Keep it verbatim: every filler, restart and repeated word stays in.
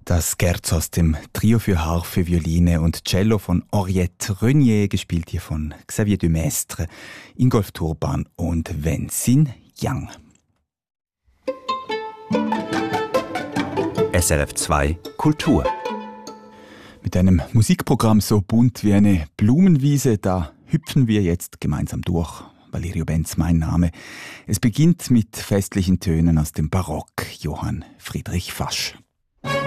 Das Scherzo aus dem Trio für Harfe, Violine und Cello von Henriette Renier, gespielt hier von Xavier Dumestre, Ingolf Turban und Wenzin Yang. S R F zwei Kultur. Mit einem Musikprogramm so bunt wie eine Blumenwiese, da hüpfen wir jetzt gemeinsam durch. Valerio Benz, mein Name. Es beginnt mit festlichen Tönen aus dem Barock, Johann Friedrich Fasch.